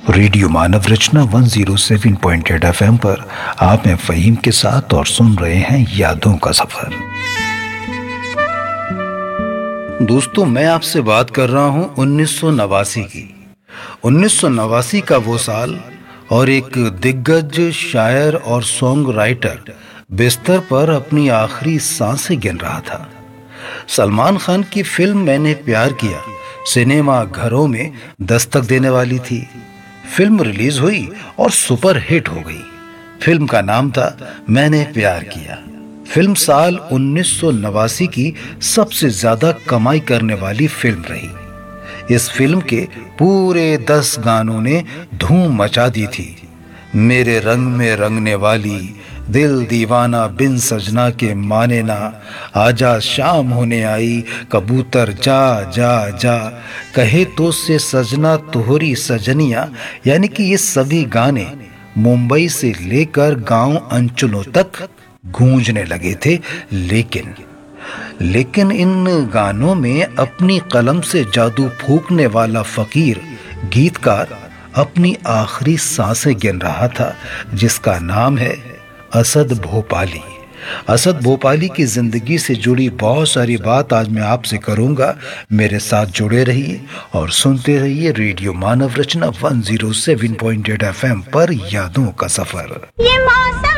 Radio मानव रचना 107.8 FM पर आप हैं फ़हीम के साथ और सुन रहे हैं यादों का सफर। दोस्तों, मैं आपसे बात कर रहा हूं 1989 की। 1989 का वो साल और एक दिग्गज शायर और सॉन्ग राइटर बिस्तर पर अपनी आखिरी सांसें गिन रहा था। सलमान खान की फिल्म मैंने प्यार किया सिनेमा घरों में दस्तक देने वाली थी। फिल्म रिलीज हुई और सुपर हिट हो गई। फिल्म का नाम था मैंने प्यार किया। फिल्म साल 1989 की सबसे ज्यादा कमाई करने वाली फिल्म रही। इस फिल्म के पूरे 10 गानों ने धूम मचा दी थी। मेरे रंग में रंगने वाली, दिल दीवाना बिन सजना के माने ना, आजा शाम होने आई, कबूतर जा जा जा, कहे तो से सजना तोहरी सजनिया, यानी कि ये सभी गाने मुंबई से लेकर गांव अंचलों तक गूंजने लगे थे। लेकिन इन गानों में अपनी कलम से जादू फूंकने वाला फकीर गीतकार अपनी आखिरी सांसें गिन रहा था, जिसका नाम है असद भोपाली। असद भोपाली की जिंदगी से जुड़ी बहुत सारी बात आज मैं आपसे करूंगा। मेरे साथ जुड़े रहिए और सुनते रहिए रेडियो मानव रचना 107.8 FM पर यादों का सफर।